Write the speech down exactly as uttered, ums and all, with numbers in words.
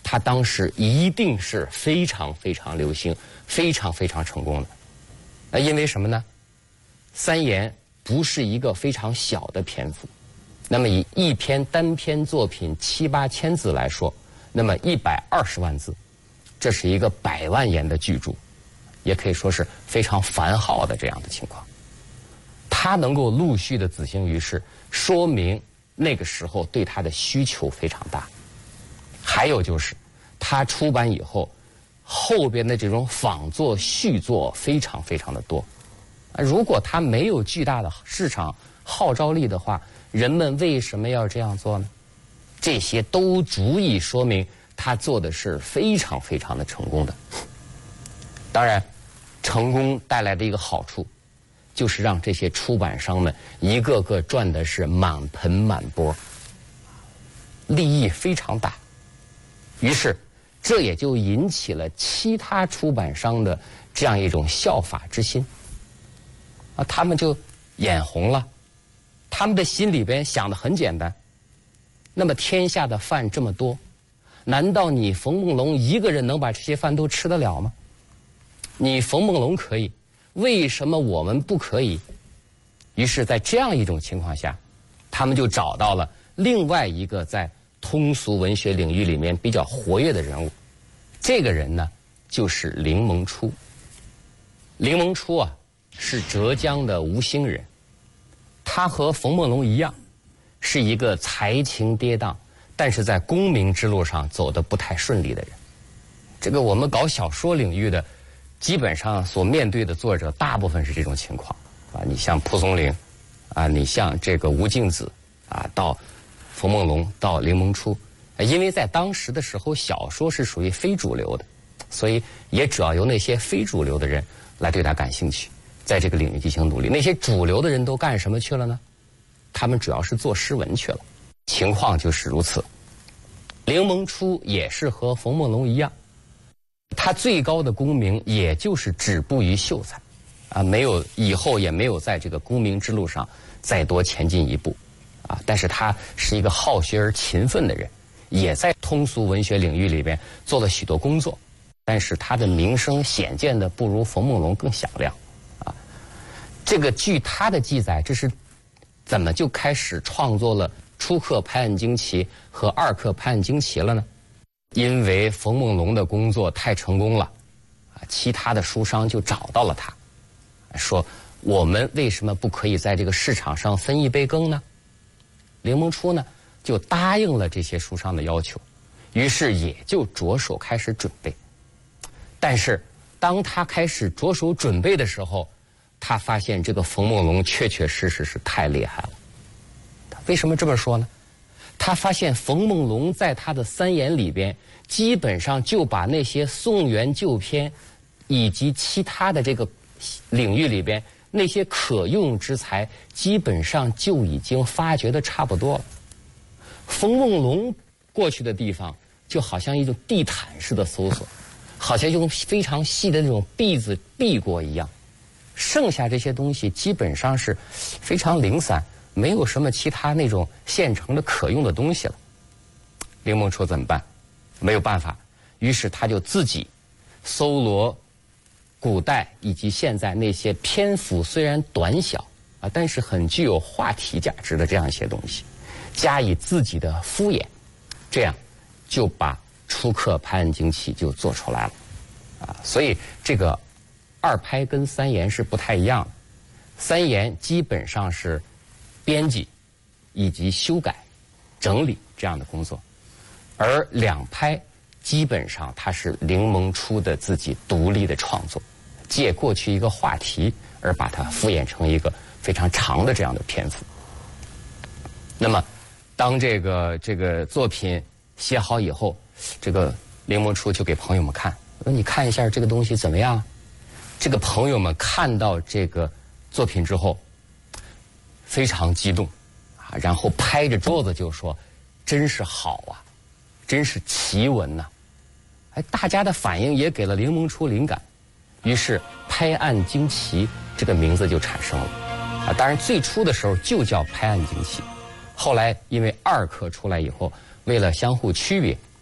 它当时一定是非常非常流行、非常非常成功的。那因为什么呢？三言不是一个非常小的篇幅，那么以一篇单篇作品七八千字来说，那么一百二十万字，这是一个百万言的巨著，也可以说是非常繁浩的这样的情况。它能够陆续的子行于世，说明那个时候对它的需求非常大。还有就是它出版以后，后边的这种仿作续作非常非常的多。如果它没有巨大的市场号召力的话，人们为什么要这样做呢？这些都足以说明他做的是非常非常的成功的。当然，成功带来的一个好处，就是让这些出版商们一个个赚的是满盆满钵，利益非常大。于是，这也就引起了其他出版商的这样一种效法之心。啊，他们就眼红了，他们的心里边想的很简单。那么天下的饭这么多，难道你冯梦龙一个人能把这些饭都吃得了吗？你冯梦龙可以，为什么我们不可以？于是在这样一种情况下，他们就找到了另外一个在通俗文学领域里面比较活跃的人物。这个人呢，就是凌蒙初。凌蒙初啊，是浙江的吴兴人，他和冯梦龙一样，是一个才情跌宕，但是在功名之路上走得不太顺利的人。这个我们搞小说领域的，基本上所面对的作者大部分是这种情况啊。你像蒲松龄啊，你像这个吴敬梓啊，到冯梦龙，到凌蒙初，因为在当时的时候，小说是属于非主流的，所以也主要由那些非主流的人来对他感兴趣，在这个领域进行努力。那些主流的人都干什么去了呢？他们主要是做诗文去了。情况就是如此。凌蒙初也是和冯梦龙一样，他最高的功名也就是止步于秀才，啊，没有以后也没有在这个功名之路上再多前进一步，啊，但是他是一个好学而勤奋的人，也在通俗文学领域里边做了许多工作，但是他的名声显见的不如冯梦龙更响亮，啊，这个据他的记载，这是怎么就开始创作了初刻拍案惊奇和二刻拍案惊奇了呢？因为冯梦龙的工作太成功了，啊，其他的书商就找到了他，说我们为什么不可以在这个市场上分一杯羹呢？凌蒙初呢就答应了这些书商的要求，于是也就着手开始准备。但是当他开始着手准备的时候，他发现这个冯梦龙确确实实是太厉害了。为什么这么说呢？他发现冯梦龙在他的三言里边，基本上就把那些宋元旧篇以及其他的这个领域里边那些可用之才，基本上就已经发掘的差不多了。冯梦龙过去的地方，就好像一种地毯式的搜索，好像用非常细的那种篦子篦过一样。剩下这些东西基本上是非常零散，没有什么其他那种现成的可用的东西了。凌蒙初怎么办？没有办法，于是他就自己搜罗古代以及现在那些篇幅虽然短小啊，但是很具有话题价值的这样一些东西，加以自己的敷衍，这样就把初刻拍案惊奇就做出来了啊。所以这个二拍跟三言是不太一样的，三言基本上是编辑以及修改、整理这样的工作，而两拍基本上它是凌蒙初的自己独立的创作，借过去一个话题而把它敷衍成一个非常长的这样的篇幅。那么，当这个这个作品写好以后，这个凌蒙初就给朋友们看，说你看一下这个东西怎么样？这个朋友们看到这个作品之后，非常激动啊，然后拍着桌子就说：“真是好啊，真是奇文呐！”哎，大家的反应也给了凌蒙初灵感，于是“拍案惊奇”这个名字就产生了啊。当然，最初的时候就叫“拍案惊奇”，后来因为二刻出来以后，为了相互区别